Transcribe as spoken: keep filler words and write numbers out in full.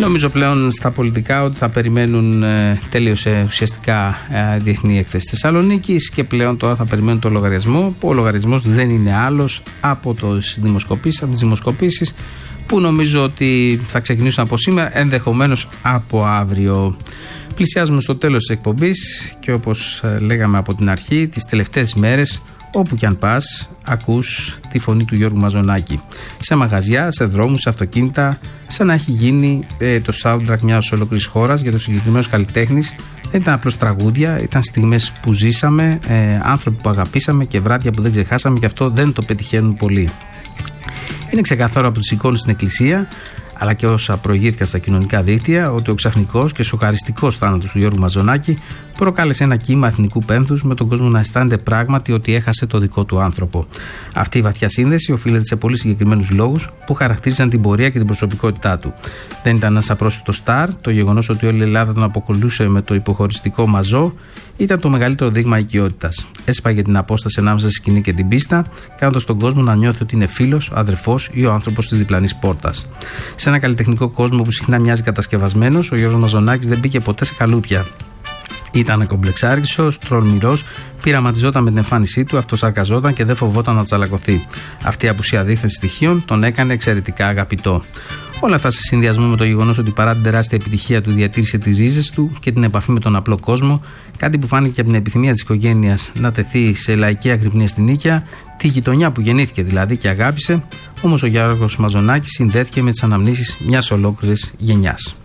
νομίζω πλέον στα πολιτικά ότι θα περιμένουν, ε, τέλειωσε ουσιαστικά ε, διεθνή έκθεση Θεσσαλονίκης και πλέον τώρα θα περιμένουν το λογαριασμό, που ο λογαριασμός δεν είναι άλλος από, το δημοσκοπήσεις, από τις δημοσκοπήσεις που νομίζω ότι θα ξεκινήσουν από σήμερα, ενδεχομένως από αύριο. Πλησιάζουμε στο τέλος της εκπομπής και όπως λέγαμε από την αρχή, τις τελευταίες μέρες όπου κι αν πας ακούς τη φωνή του Γιώργου Μαζονάκη. Σε μαγαζιά, σε δρόμους, σε αυτοκίνητα, σαν να έχει γίνει ε, το soundtrack μιας ολόκληρης χώρας για το συγκεκριμένο καλλιτέχνης. Δεν ήταν απλώς τραγούδια, ήταν στιγμές που ζήσαμε, ε, άνθρωποι που αγαπήσαμε και βράδια που δεν ξεχάσαμε και αυτό δεν το πετυχαίνουν πολλοί. Είναι ξεκαθαρό από τις εικόνες στην εκκλησία, αλλά και όσα προηγήθηκαν στα κοινωνικά δίκτυα, ότι ο ξαφνικός και σοκαριστικός θάνατος του Γιώργου Μαζονάκη προκάλεσε ένα κύμα εθνικού πένθους, με τον κόσμο να αισθάνεται πράγματι ότι έχασε το δικό του άνθρωπο. Αυτή η βαθιά σύνδεση οφείλεται σε πολύ συγκεκριμένους λόγους που χαρακτήριζαν την πορεία και την προσωπικότητά του. Δεν ήταν ένας απρόσιτος στάρ, το γεγονός ότι όλη η Ελλάδα τον αποκολούσε με το υποχωριστικό μαζό ήταν το μεγαλύτερο δείγμα οικειότητας. Έσπαγε την απόσταση ανάμεσα στη σκηνή και την πίστα, κάνοντας τον κόσμο να νιώθει ότι είναι φίλος, αδερφός ή ο άνθρωπος της διπλανής πόρτας. Σε ένα καλλιτεχνικό κόσμο που συχνά μοιάζει κατασκευασμένος, ο Γιώργος Μαζονάκης δεν μπήκε ποτέ σε καλούπια. Ήταν κομπλεξάριστος, τρολμηρός, πειραματιζόταν με την εμφάνισή του, αυτοσαρκαζόταν και δεν φοβόταν να τσαλακωθεί. Αυτή η απουσία δίθεν στοιχείων τον έκανε εξαιρετικά αγαπητό. Όλα αυτά σε συνδυασμό με το γεγονός ότι παρά την τεράστια επιτυχία του διατήρησε τις ρίζες του και την επαφή με τον απλό κόσμο, κάτι που φάνηκε από την επιθυμία της οικογένειας να τεθεί σε λαϊκή αγρυπνία στην Νίκαια, τη γειτονιά που γεννήθηκε δηλαδή και αγάπησε, όμως ο Γιώργος Μαζονάκης συνδέθηκε με τις αναμνήσεις μιας ολόκληρης γενιάς.